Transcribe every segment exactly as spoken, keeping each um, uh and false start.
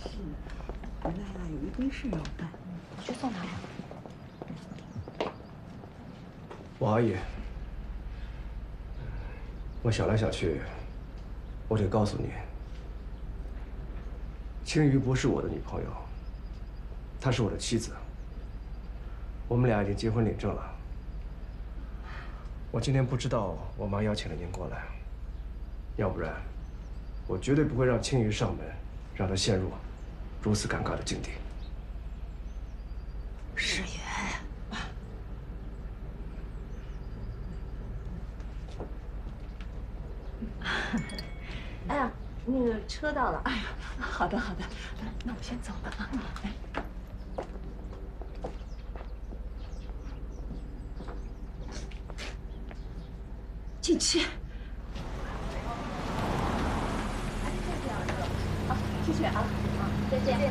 是，回来呀有一堆事要办， 我去送他呀。 王阿姨，我想来想去，我得告诉你，青鱼不是我的女朋友，她是我的妻子。我们俩已经结婚领证了。我今天不知道我妈邀请了您过来，要不然，我绝对不会让青鱼上门，让她陷入如此尴尬的境地。 世元。 哎呀，那个车到了。 哎呀，好的好的，那我先走了啊。哎，进去。 哎，就这样子。好，出去啊。好，再见。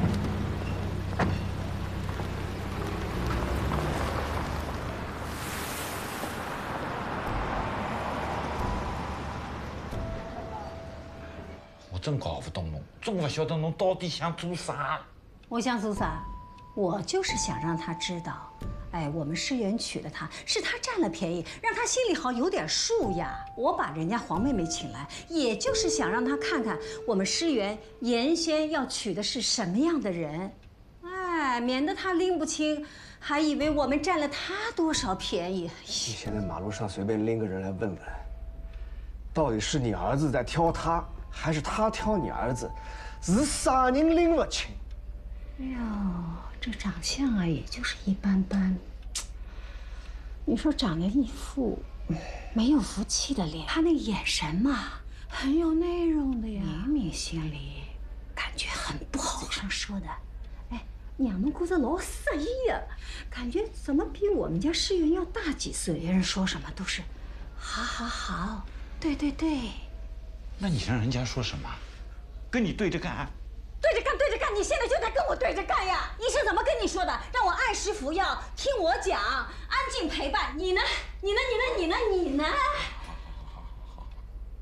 我真搞不懂侬，总不晓得侬到底想做啥。 我想做啥？我就是想让他知道，哎，我们世元娶了她，是他占了便宜，让他心里好有点数呀。我把人家黄妹妹请来，也就是想让她看看我们世元原先要娶的是什么样的人，哎，免得她拎不清，还以为我们占了她多少便宜。 你现在马路上随便拎个人来问问，到底是你儿子在挑他？ 还是他挑你儿子，是啥人拎不清？ 哎呦，这长相啊，也就是一般般。你说长得一副没有福气的脸，他那眼神嘛，很有内容的呀，明明心里感觉很不好。嘴上说的，哎，娘们姑子老色一呀，感觉怎么比我们家世元要大几岁？别人说什么都是，好好好，对对对。 那你让人家说什么？跟你对着干？ 对着干，对着干！你现在就在跟我对着干呀！医生怎么跟你说的？让我按时服药，听我讲，安静陪伴。你呢？你呢？你呢？你呢？你呢？ 好好好好。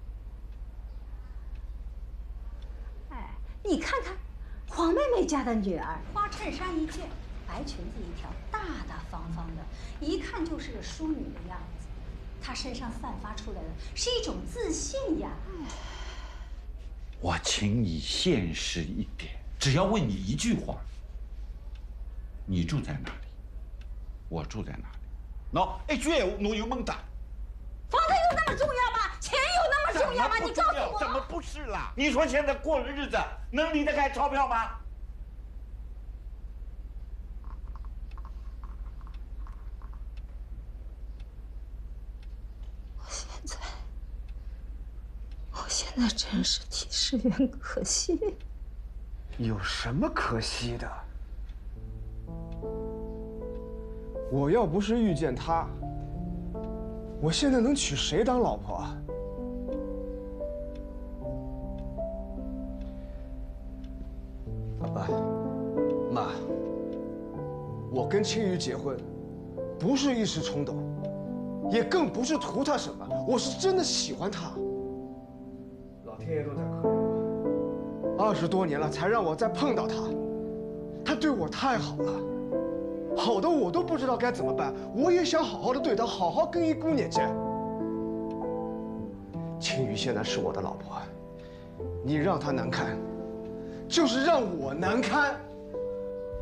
哎，你看看，黄妹妹家的女儿，花衬衫一件，白裙子一条，大大方方的，一看就是个淑女的样子。 她身上散发出来的是一种自信呀！ 我请你现实一点，只要问你一句话：你住在哪里？我住在哪里？喏，一句闲话侬就蒙答。 房子有那么重要吗？钱有那么重要吗？你告诉我。 怎么不是啦？你说现在过日子能离得开钞票吗？ 我现在真是替世元可惜。 有什么可惜的？我要不是遇见他，我现在能娶谁当老婆啊？爸、妈，我跟青鱼结婚，不是一时冲动，也更不是图他什么，我是真的喜欢他。 老天爷都在可怜我，二十多年了才让我再碰到他，他对我太好了，好的我都不知道该怎么办。我也想好好的对他，好好跟一姑娘结。青鱼现在是我的老婆，你让她难堪，就是让我难堪。